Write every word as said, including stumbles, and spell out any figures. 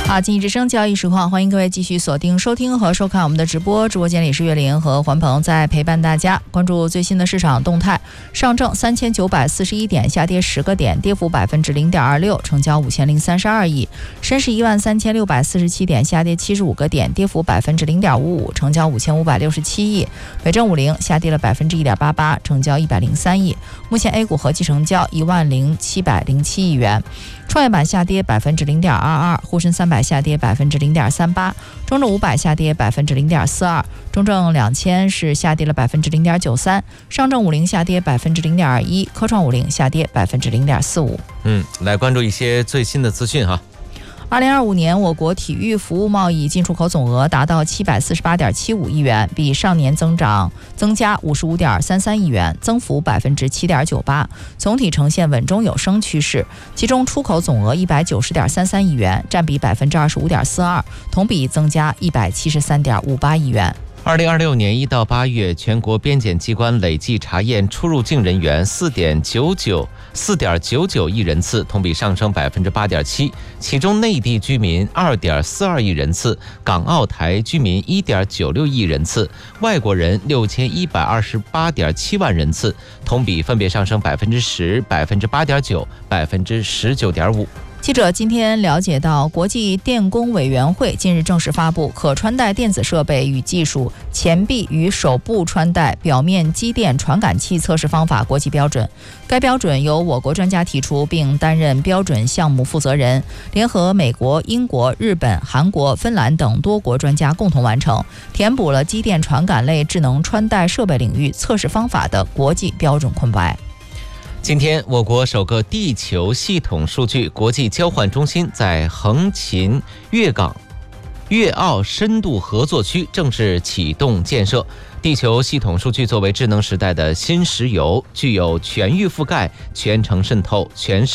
好，经济之声交易实况，欢迎各位继续锁定收听和收看我们的直播。直播间里是岳玲和环鹏在陪伴大家，关注最新的市场动态。上证三千九百四十一点，下跌十个点，跌幅百分之零点二六，成交五千零三十二亿。深市一万三千六百四十七点，下跌七十五个点，跌幅百分之零点五五，成交五千五百六十七亿。北证五零下跌了百分之一点八八，成交一百零三亿。目前 A 股合计成交一万零七百零七亿元。创业板下跌百分之零点二二，沪深三百下跌百分之零点三八，中证五百下跌百分之零点四二，中证两千是下跌了百分之零点九三，上证五零下跌百分之零点二一，科创五零下跌百分之零点四五。 嗯，来关注一些最新的资讯哈。 二零二五年，我国体育服务贸易进出口总额达到七百四十八点七五亿元，比上年增长增加五十五点三三亿元，增幅百分之七点九八，总体呈现稳中有升趋势。其中，出口总额一百九十点三三亿元，占比百分之二十五点四二，同比增加一百七十三点五八亿元。 二零二六年一到八月，全国边检机关累计查验出入境人员四点九九四点九九亿人次，同比上升百分之八点七。其中，内地居民二点四二亿人次，港澳台居民一点九六亿人次，外国人六千一百二十八点七万人次，同比分别上升百分之十、百分之八点九、百分之十九点五。 记者今天了解到，国际电工委员会近日正式发布可穿戴电子设备与技术前臂与手部穿戴表面机电传感器测试方法国际标准。该标准由我国专家提出，并担任标准项目负责人，联合美国、英国、日本、韩国、芬兰等多国专家共同完成，填补了机电传感类智能穿戴设备领域测试方法的国际标准空白。 今天，我国首个地球系统数据国际交换中心在横琴粤港粤澳深度合作区正式启动建设。地球系统数据作为智能时代的新石油，具有全域覆盖、全程渗透、全